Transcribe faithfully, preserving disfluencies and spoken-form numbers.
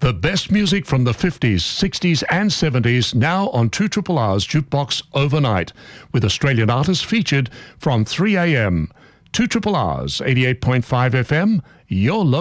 The best music from the fifties, sixties and seventies now on two R R R's Jukebox Overnight, with Australian artists featured from three a m. two R R R's eighty-eight point five F M, your local